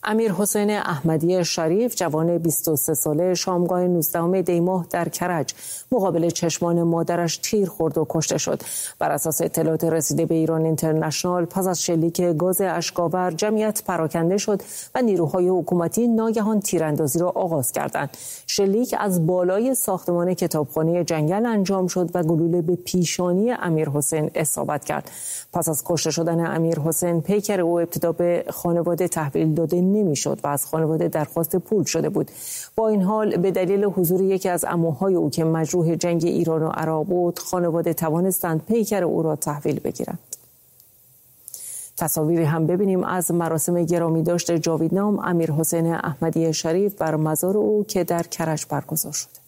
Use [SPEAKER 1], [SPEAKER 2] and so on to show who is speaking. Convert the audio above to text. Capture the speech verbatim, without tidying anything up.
[SPEAKER 1] امیر حسین احمدی شریف جوان بیست و سه ساله شامگاه نوزدهم دی ماه در کرج مقابل چشمان مادرش تیر خورد و کشته شد. بر اساس اطلاعات رسیده به ایران اینترنشنال پس از شلیک گاز اشک‌آور جمعیت پراکنده شد و نیروهای حکومتی ناگهان تیراندازی را آغاز کردند. شلیک از بالای ساختمان کتابخانه جنگل انجام شد و گلوله به پیشانی امیر حسین اصابت کرد. پس از کشته شدن امیر حسین پیکر او ابتدا به خانواده تحویل داده نمیشد و از خانواده درخواست پول شده بود. با این حال به دلیل حضور یکی از عموهای او که مجروح جنگ ایران و عراق بود، خانواده توانستند پیکر او را تحویل بگیرند. تصاویری هم ببینیم از مراسم گرامی داشت جاویدنام امیر حسین احمدی شریف بر مزار او که در کرج برگزار شد.